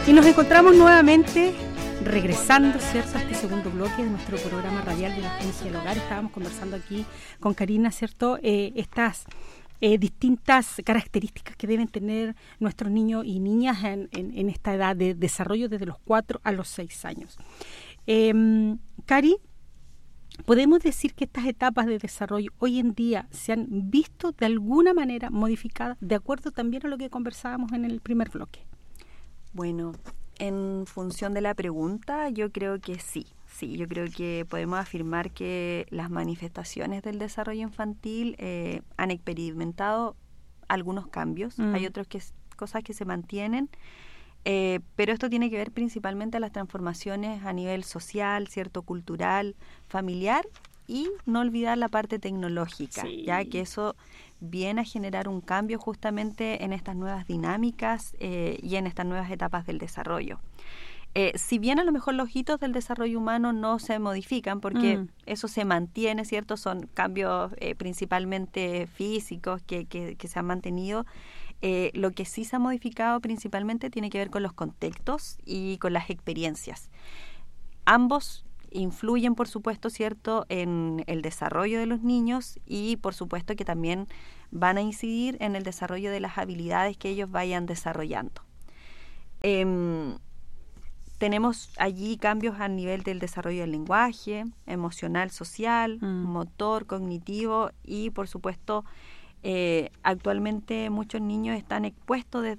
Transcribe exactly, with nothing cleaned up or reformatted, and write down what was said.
Y nos encontramos nuevamente regresando, ¿cierto?, a este segundo bloque de nuestro programa radial de la Agencia del Hogar. Estábamos conversando aquí con Karina, ¿cierto?, eh, estas eh, distintas características que deben tener nuestros niños y niñas en, en, en esta edad de desarrollo desde los cuatro a los seis años. Eh, Cari, ¿podemos decir que estas etapas de desarrollo hoy en día se han visto de alguna manera modificadas, de acuerdo también a lo que conversábamos en el primer bloque? Bueno, en función de la pregunta, yo creo que sí. Sí, yo creo que podemos afirmar que las manifestaciones del desarrollo infantil eh, han experimentado algunos cambios. Mm. Hay otras que, cosas que se mantienen, eh, pero esto tiene que ver principalmente a las transformaciones a nivel social, cierto, cultural, familiar, y no olvidar la parte tecnológica, sí. ya que eso viene a generar un cambio justamente en estas nuevas dinámicas eh, y en estas nuevas etapas del desarrollo. Eh, si bien a lo mejor los hitos del desarrollo humano no se modifican, porque mm. eso se mantiene, ¿cierto? Son cambios eh, principalmente físicos que, que, que se han mantenido. Eh, lo que sí se ha modificado principalmente tiene que ver con los contextos y con las experiencias. Ambos influyen, por supuesto, ¿cierto?, en el desarrollo de los niños y, por supuesto, que también van a incidir en el desarrollo de las habilidades que ellos vayan desarrollando. Eh, tenemos allí cambios a nivel del desarrollo del lenguaje, emocional, social, mm. motor, cognitivo y, por supuesto, eh, actualmente muchos niños están expuestos desde